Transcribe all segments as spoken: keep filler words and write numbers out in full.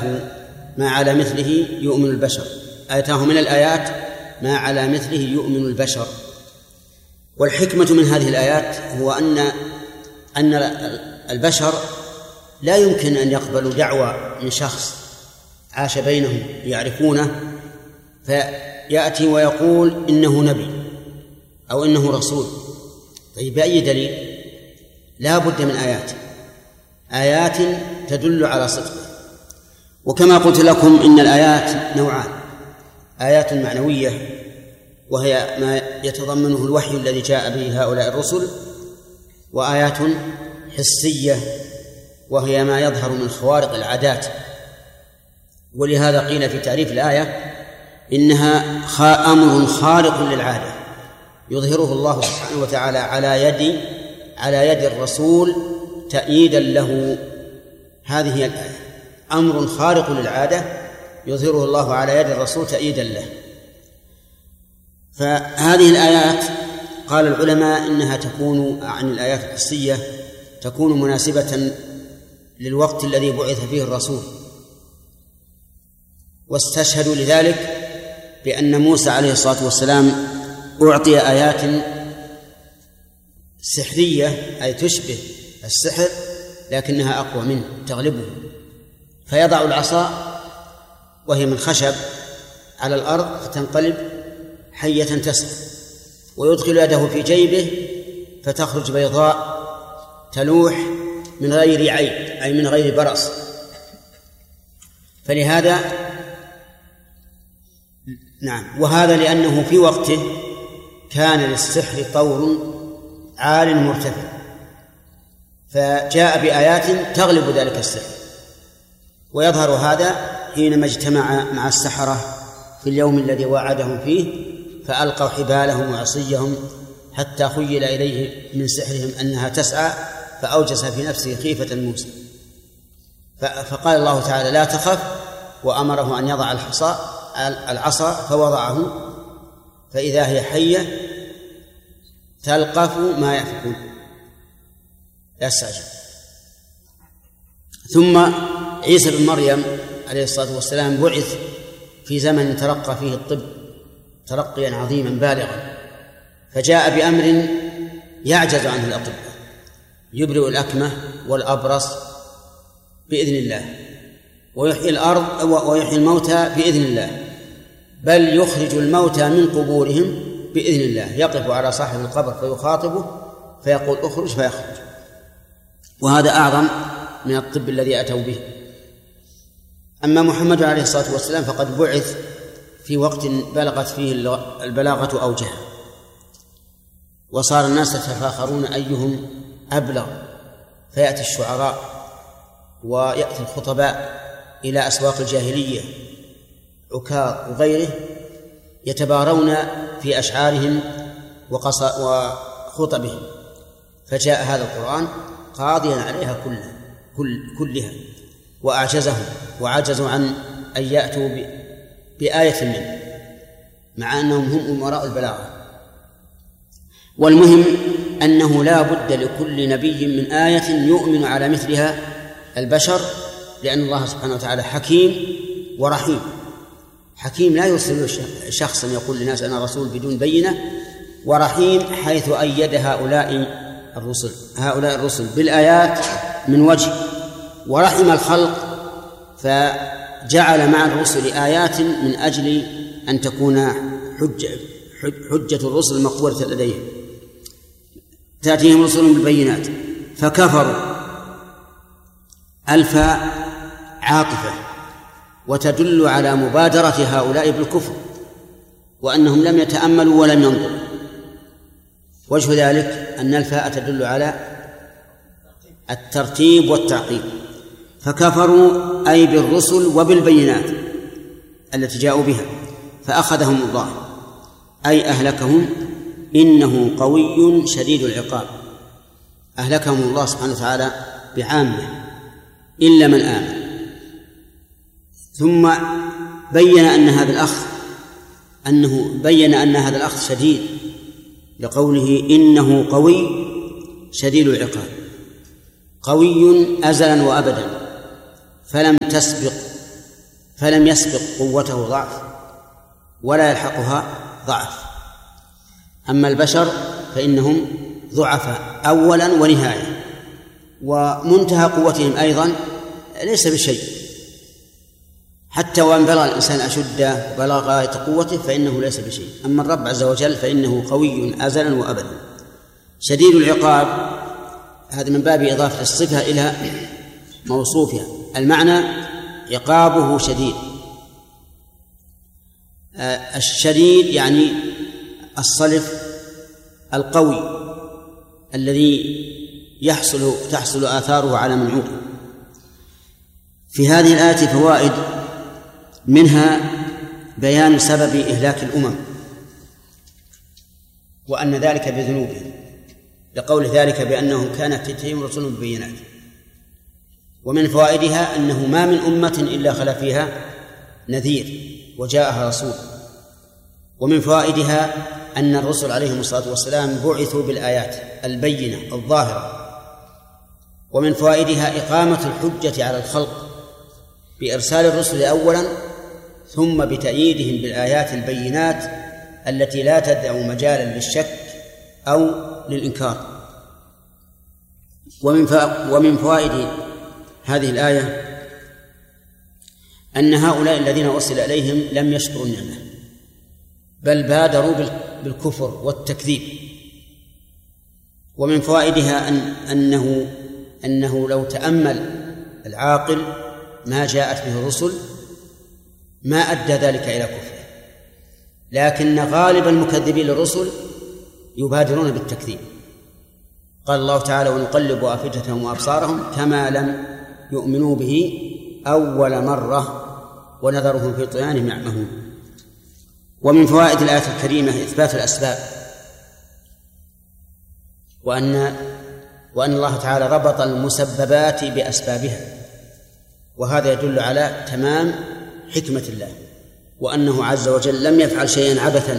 ما على مثله يؤمن البشر، آتاه من الآيات ما على مثله يؤمن البشر. والحكمة من هذه الآيات هو أن أن البشر لا يمكن أن يقبلوا دعوة من شخص عاش بينهم يعرفونه فيأتي ويقول إنه نبي أو إنه رسول. طيب بأي دليل؟ لا بد من آيات آيات تدل على صدقه. وكما قلت لكم إن الآيات نوعان: آيات معنوية وهي ما يتضمنه الوحي الذي جاء به هؤلاء الرسل، وآيات حسية وهي ما يظهر من خوارق العادات. ولهذا قيل في تعريف الآية إنها أمر خارق للعادة يظهره الله سبحانه وتعالى على يد على يد الرسول تأييدا له. هذه هي الآية، أمر خارق للعادة يظهره الله على يد الرسول تأييدا له. فهذه الآيات قال العلماء إنها تكون عن الآيات الحسية تكون مناسبة للوقت الذي بعث فيه الرسول، واستشهدوا لذلك بأن موسى عليه الصلاة والسلام أعطي آيات سحرية أي تشبه السحر لكنها أقوى منه تغلبه، فيضع العصا وهي من خشب على الأرض فتنقلب حية تسعى، ويدخل يده في جيبه فتخرج بيضاء تلوح من غير عيب أي من غير برص. فلهذا نعم وهذا لأنه في وقته كان للسحر طور عال مرتفع، فجاء بآيات تغلب ذلك السحر. ويظهر هذا حينما اجتمع مع السحرة في اليوم الذي وعدهم فيه فألقوا حبالهم وعصيهم حتى خيل إليه من سحرهم أنها تسعى، فأوجس في نفسه خيفة موسى، فقال الله تعالى لا تخف، وأمره أن يضع الحصى العصا فوضعه فإذا هي حية تلقف ما يأفكون يستعجل. ثم عيسى بن مريم عليه الصلاة والسلام بعث في زمن ترقى فيه الطب ترقيا عظيما بالغا، فجاء بأمر يعجز عنه الأطباء، يبرئ الأكمة والأبرص بإذن الله، ويحيي الأرض ويحيي الموتى بإذن الله، بل يخرج الموتى من قبورهم بإذن الله، يقف على صاحب القبر فيخاطبه فيقول اخرج فيخرج. وهذا أعظم من الطب الذي أتوا به. أما محمد عليه الصلاة والسلام فقد بعث في وقت بلغت فيه البلاغة أوجها، وصار الناس يتفاخرون أيهم أبلغ، فيأتي الشعراء ويأتي الخطباء إلى أسواق الجاهلية عكاظ وغيره يتبارون في أشعارهم وخطبهم، فجاء هذا القرآن قاضيا عليها كلها كل كلها وأعجزهم وعجزوا عن أن يأتوا بآية منه مع أنهم هم أمراء البلاغة. والمهم أنه لا بد لكل نبي من آية يؤمن على مثلها البشر، لأن الله سبحانه وتعالى حكيم ورحيم. حكيم لا يرسل شخصا يقول للناس أنا رسول بدون بينة، ورحيم حيث أيد هؤلاء الرسل هؤلاء الرسل بالآيات من وجه، ورحم الخلق فجعل مع الرسل آيات من أجل أن تكون حجة حجة الرسل مقبولة لديهم. تأتيهم رسل بالبينات فكفروا، الفاء عاطفة وتدل على مبادرة هؤلاء بالكفر وأنهم لم يتأملوا ولم ينظروا. وجه ذلك أن الفاء تدل على الترتيب والتعقيب، فكفروا أي بالرسل وبالبينات التي جاءوا بها فأخذهم الله أي أهلكهم، إنه قوي شديد العقاب. أهلكهم الله سبحانه وتعالى بعامة إلا من آمن. ثم بين أن هذا الأخ أنه بين أن هذا الأخ شديد لقوله إنه قوي شديد العقاب، قوي أزلا وأبدا، فلم تسبق فلم يسبق قوته ضعف ولا يلحقها ضعف. أما البشر فإنهم ضعفاء أولا ونهاية، ومنتهى قوتهم أيضا ليس بشيء، حتى وإن بلغ الإنسان أشده وبلغ غاية قوته فإنه ليس بشيء. أما الرب عز وجل فإنه قوي أزلا وأبدا. شديد العقاب هذا من باب إضافة الصفة إلى موصوفها، المعنى عقابه شديد. الشديد يعني الصلف القوي الذي يحصل تحصل آثاره على من عوقب. في هذه الآية فوائد، منها بيان سبب إهلاك الأمم وأن ذلك بذنوبهم، لقول ذلك بأنهم كانت تأتيهم رسل بالبينات. ومن فوائدها أنه ما من أمة إلا خلا فيها نذير وجاءها رسول. ومن فوائدها أن الرسل عليهم الصلاة والسلام بعثوا بالآيات البينة الظاهرة. ومن فوائدها إقامة الحجة على الخلق بإرسال الرسل أولا ثم بتأييدهم بالآيات البينات التي لا تدع مجالا للشك أو للإنكار. ومن فوائد هذه الآية أن هؤلاء الذين أرسل إليهم لم يشكروا النعمة، بل بادروا بالكفر والتكذيب. ومن فوائدها أن أنه أنه لو تأمل العاقل ما جاءت به الرسل ما أدى ذلك إلى كفره، لكن غالب المكذبين للرسل يبادرون بالتكذيب. قال الله تعالى: ونقلب أفئدتهم وأبصارهم كما لم يؤمنوا به أول مرة ونذرهم في طغيانهم يعمهون. ومن فوائد الآية الكريمة إثبات الأسباب، وأن وأن الله تعالى ربط المسببات بأسبابها، وهذا يدل على تمام حكمة الله، وأنه عز وجل لم يفعل شيئا عبثا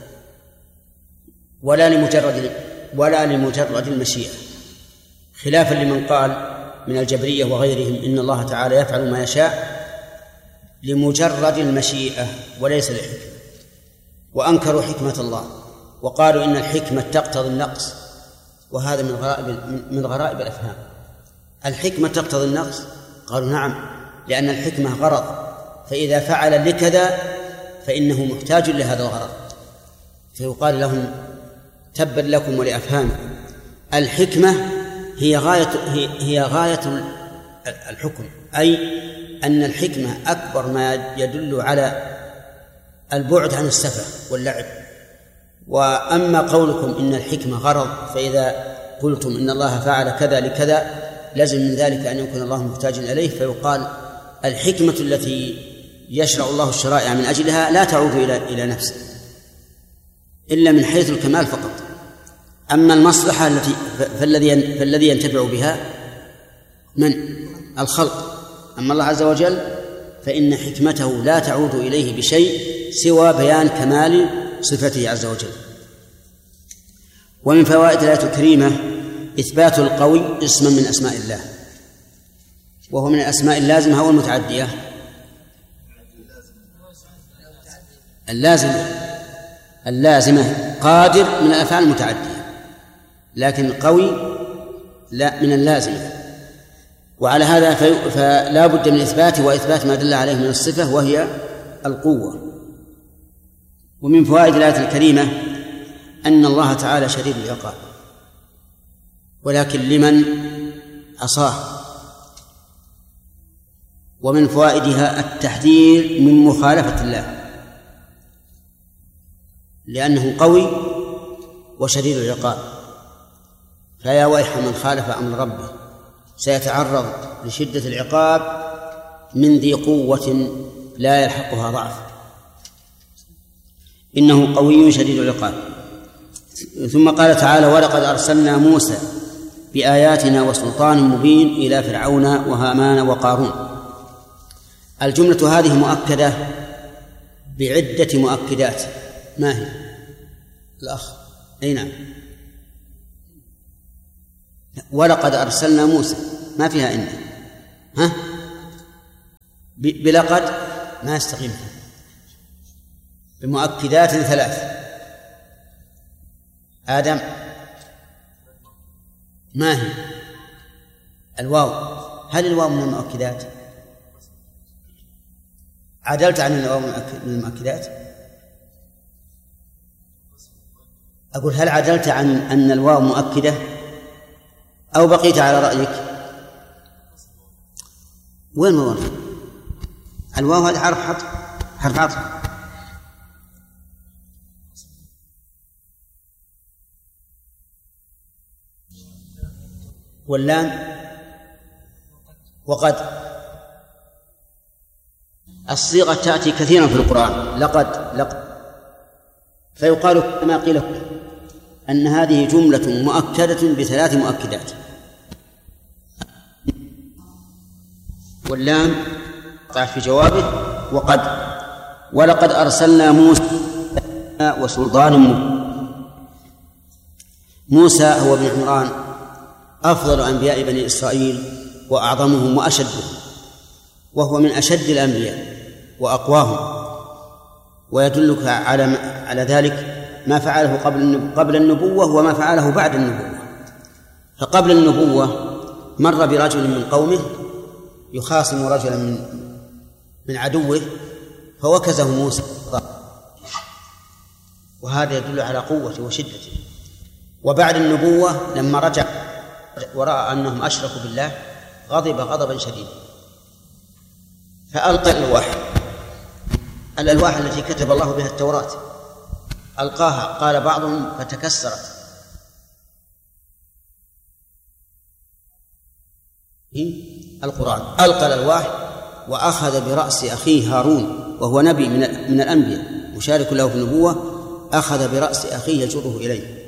ولا لمجرد ولا لمجرد المشيئة، خلافا لمن قال من الجبرية وغيرهم إن الله تعالى يفعل ما يشاء لمجرد المشيئة وليس لحكمة، وأنكروا حكمة الله وقالوا إن الحكمة تقتضي النقص، وهذا من غرائب من غرائب الأفهام. الحكمة تقتضي النقص؟ قالوا نعم، لأن الحكمة غرض، فإذا فعل لكذا فإنه محتاج لهذا الغرض، فيقال لهم تبا لكم ولأفهامكم. الحكمة هي غاية هي غاية الحكم، أي أن الحكمة أكبر ما يدل على البعد عن السفه واللعب. وأما قولكم إن الحكمة غرض، فإذا قلتم إن الله فعل كذا لكذا لازم من ذلك أن يكون الله محتاجا إليه، فيقال الحكمة التي يشرع الله الشرائع من أجلها لا تعود إلى إلى نفسه إلا من حيث الكمال فقط. أما المصلحة التي فالذي فالذي ينتفع بها من الخلق. أما الله عز وجل فإن حكمته لا تعود إليه بشيء سوى بيان كمال صفته عز وجل. ومن فوائد الآية الكريمة إثبات القوي اسما من أسماء الله، وهو من الأسماء اللازمة أو المتعدية. اللازمة اللازمة قادر من الأفعال المتعدية، لكن قوي لا من اللازمة. وعلى هذا فلا بد من إثبات وإثبات ما دل عليه من الصفة وهي القوة. ومن فوائد الآية الكريمة أن الله تعالى شديد العقاب، ولكن لمن عصاه. ومن فوائدها التحذير من مخالفة الله، لأنه قوي وشديد العقاب، فيا ويح من خالف أمر ربه سيتعرض لشدة العقاب من ذي قوة لا يلحقها ضعف، إنه قوي شديد العقاب. ثم قال تعالى: ولقد أرسلنا موسى بآياتنا وسلطان مبين إلى فرعون وهامان وقارون. الجملة هذه مؤكدة بعدة مؤكدات. ما هي الأخ؟ أي نعم. ولقد أرسلنا موسى ما فيها إن ها بلقد ما يستقيم بمؤكدات ثلاث. آدم ما هي الواو؟ هل الواو من المؤكدات؟ عدلت عن الواو من المؤكدات؟ أقول هل عدلت عن أن الواو مؤكدة أو بقيت على رأيك؟ وين الواو؟ الواو هذا حرف حرف حرف عطف. واللام وقد. الصيغة تأتي كثيرا في القرآن، لقد لقد، فيقال كما قيل أن هذه جملة مؤكدة بثلاث مؤكدات. واللام قع في جوابه وقد. ولقد أرسلنا موسى وسلطان مبين. موسى هو ابن عمران، أفضل أنبياء بني إسرائيل وأعظمهم وأشدهم، وهو من أشد الأنبياء وأقواهم. ويدلك على على ذلك ما فعله قبل قبل النبوة وما فعله بعد النبوة. فقبل النبوة مر برجل من قومه يخاصم رجلا من من عدوه فوكزه موسى، وهذا يدل على قوته وشدته. وبعد النبوة لما رجع ورأى أنهم أشركوا بالله غضب غضبا شديدا فألقى الألواح الألواح التي كتب الله بها التوراة، ألقاها. قال بعضهم فتكسرت القرآن. ألقى الألواح وأخذ برأس أخيه هارون وهو نبي من من الأنبياء مشارك له في النبوة، أخذ برأس أخيه يجره إليه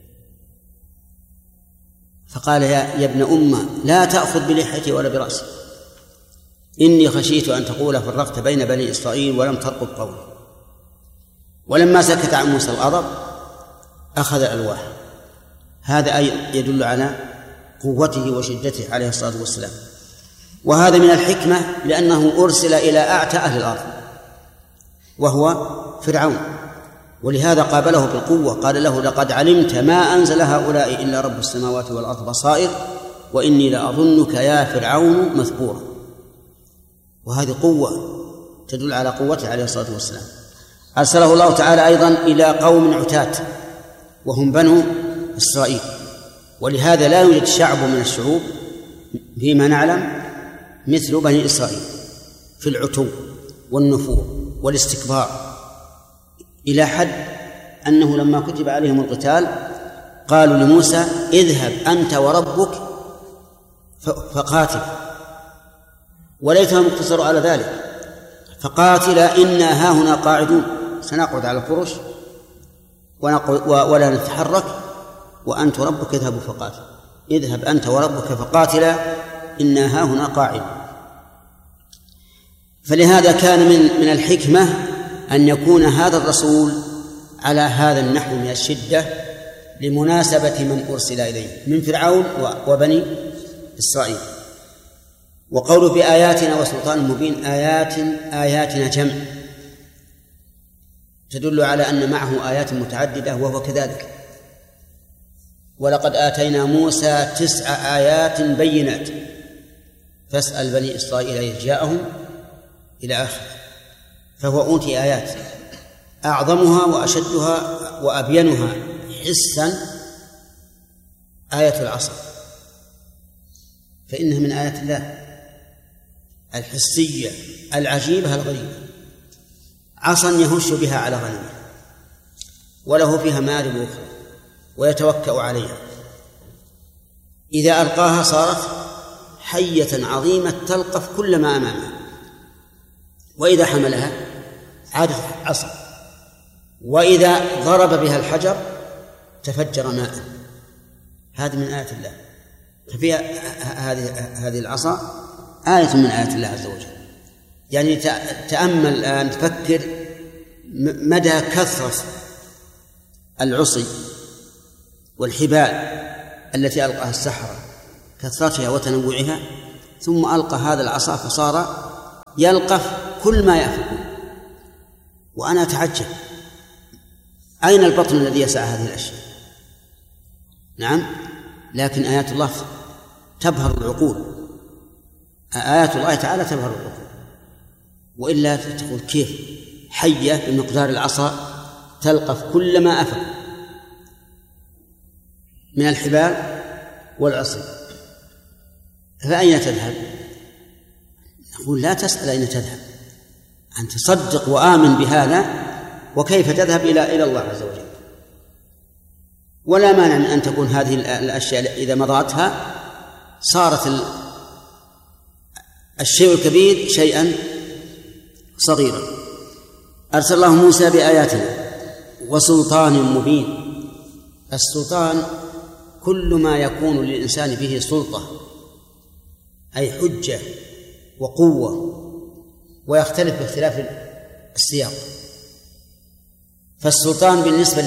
فقال يا, يا ابن أمة لا تأخذ بلحيتي ولا برأسي، إني خشيت أن تقول فرقت بين بني إسرائيل ولم ترقب قولي. ولما سكت عن موسى الغضب أخذ الألواح. هذا أي يدل على قوته وشدته عليه الصلاة والسلام. وهذا من الحكمة لأنه أرسل إلى أعتى أهل الأرض وهو فرعون، ولهذا قابله بالقوة. قال له لقد علمت ما أنزل هؤلاء إلا رب السماوات والأرض بصائر وإني لأظنك يا فرعون مثبورا. وهذه قوة تدل على قوته عليه الصلاة والسلام. أرسله الله تعالى أيضا إلى قوم عتاة وهم بنو إسرائيل، ولهذا لا يوجد شعب من الشعوب فيما نعلم مثل بني إسرائيل في العتو والنفور والاستكبار، إلى حد أنه لما كتب عليهم القتال قالوا لموسى اذهب أنت وربك فقاتل، وليتهم اقتصروا على ذلك فقاتل إنا هاهنا قاعدون، سنقعد على الفرش ولا نتحرك وأنت ربك اذهبوا فقاتل، اذهب أنت وربك فقاتلا إنا هاهنا قاعدون. فلهذا كان من من الحكمة أن يكون هذا الرسول على هذا النحو من الشدة لمناسبة من أرسل إليه من فرعون وبني إسرائيل. وقوله بآياتنا وسلطان مبين، آيات آياتنا جمع تدل على أن معه آيات متعددة وهو كذلك. ولقد آتينا موسى تسع آيات بينات فاسأل بني إسرائيل إذ جاءهم إلى آخر. فهو أوتي آيات أعظمها وأشدها وأبينها حسا آية العصا، فإنها من آيات الله الحسية العجيبة الغريبة، عصا يهش بها على غنمه وله فيها مآرب أخرى ويتوكأ عليها، إذا ألقاها صارت حية عظيمة تلقف كل ما أمامها، وإذا حملها عادت عصا، وإذا ضرب بها الحجر تفجر ماء. هذه من آيات الله. ففيها هذه هذه العصا آية من آيات الله عز وجل. يعني تأمل الآن، تفكر مدى كثرة العصي والحبال التي ألقاها السحرة، كثرتها وتنوعها، ثم ألقى هذا العصا فصار يلقف كل ما يأفكون. وأنا أتعجب أين البطن الذي يسعى هذه الأشياء؟ نعم، لكن آيات الله تبهر العقول، آيات الله تعالى تبهر العقول. وإلا تقول كيف حية بمقدار العصا تلقف كل ما أفق من الحبال والعصي، فأين تذهب؟ نقول لا تسأل أين تذهب، أن تصدق وآمن بهذا، وكيف تذهب إلى إلى الله عز وجل. ولا مانع من أن تكون هذه الأشياء إذا مضاتها صارت الشيء الكبير شيئا صغيرا. أرسل الله موسى بآياتنا وسلطان مبين. السلطان كل ما يكون للإنسان به سلطة، أي حجة وقوة، ويختلف باختلاف السياق. فالسلطان بالنسبة